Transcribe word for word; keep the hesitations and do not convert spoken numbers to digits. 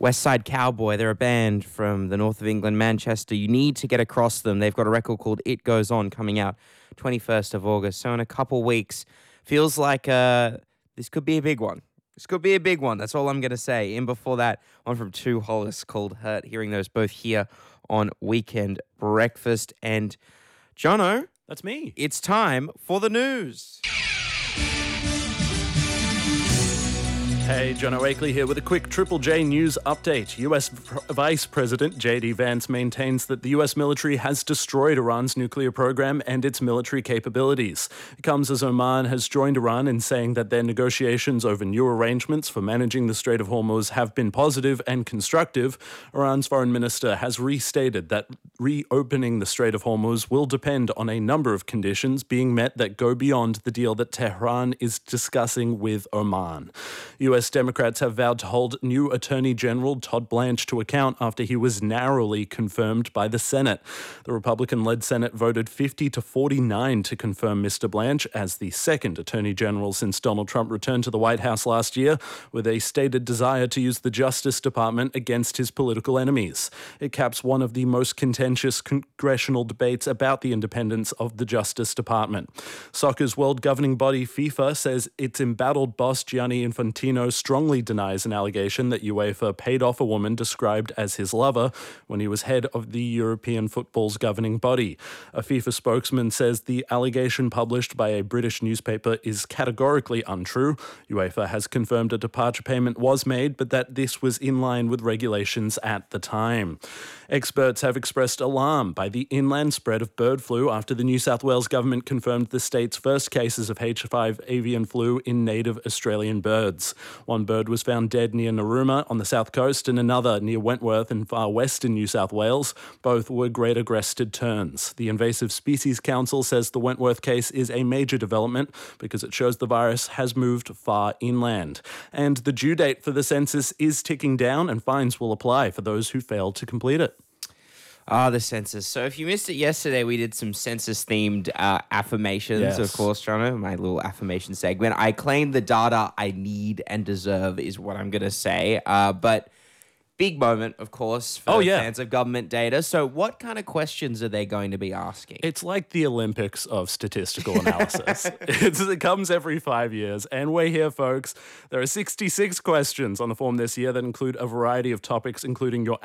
West Side Cowboy. They're a band from the north of England, Manchester. You need to get across them. They've got a record called It Goes On coming out twenty-first of August. So in a couple weeks, feels like uh, this could be a big one. This could be a big one. That's all I'm going to say. In before that, one from Two Hollis called Hurt. Hearing those both here on Weekend Breakfast. And Jono. That's me. It's time for the news. Hey, Jono Akeley here with a quick Triple J news update. U S Vice President J D Vance maintains that the U S military has destroyed Iran's nuclear program and its military capabilities. It comes as Oman has joined Iran in saying that their negotiations over new arrangements for managing the Strait of Hormuz have been positive and constructive. Iran's foreign minister has restated that reopening the Strait of Hormuz will depend on a number of conditions being met that go beyond the deal that Tehran is discussing with Oman. U S Democrats have vowed to hold new Attorney General Todd Blanche to account after he was narrowly confirmed by the Senate. The Republican-led Senate voted fifty to forty-nine to confirm Mister Blanche as the second Attorney General since Donald Trump returned to the White House last year, with a stated desire to use the Justice Department against his political enemies. It caps one of the most contentious congressional debates about the independence of the Justice Department. Soccer's world governing body FIFA says its embattled boss Gianni Infantino strongly denies an allegation that UEFA paid off a woman described as his lover when he was head of the European football's governing body. A FIFA spokesman says the allegation published by a British newspaper is categorically untrue. UEFA has confirmed a departure payment was made, but that this was in line with regulations at the time. Experts have expressed alarm by the inland spread of bird flu after the New South Wales government confirmed the state's first cases of H five avian flu in native Australian birds. One bird was found dead near Narooma on the south coast and another near Wentworth in far western New South Wales. Both were greater crested terns. The Invasive Species Council says the Wentworth case is a major development because it shows the virus has moved far inland. And the due date for the census is ticking down and fines will apply for those who fail to complete it. Ah, the census. So if you missed it yesterday, we did some census-themed uh, affirmations, Yes. of course, Jono, my little affirmation segment. I claim the data I need and deserve is what I'm going to say. Uh, but big moment, of course, for Oh, yeah. fans of government data. So what kind of questions are they going to be asking? It's like the Olympics of statistical analysis. it's, it comes every five years, and we're here, folks. There are sixty-six questions on the form this year that include a variety of topics, including your